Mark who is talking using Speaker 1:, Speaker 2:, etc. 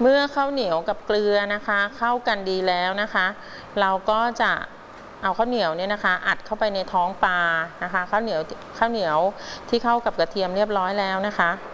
Speaker 1: เมื่อข้าวเหนียวกับเกลือนะคะเข้ากันดีแล้วนะคะเราก็จะเอาข้าวเหนียวเนี่ยนะคะอัดเข้าไปในท้องปลานะคะข้าวเหนียวที่เข้ากับกระเทียมเรียบร้อยแล้วนะคะ